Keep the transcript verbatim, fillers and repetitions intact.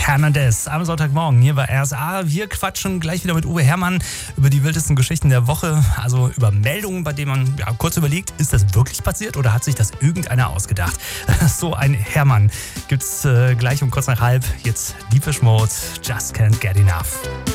Hernandez am Sonntagmorgen hier bei R S A. Wir quatschen gleich wieder mit Uwe Herrmann über die wildesten Geschichten der Woche, also über Meldungen, bei denen man ja, kurz überlegt, ist das wirklich passiert oder hat sich das irgendeiner ausgedacht? So ein Herrmann gibt's äh, gleich um kurz nach halb. Jetzt Depeche Mode, Just Can't Get Enough.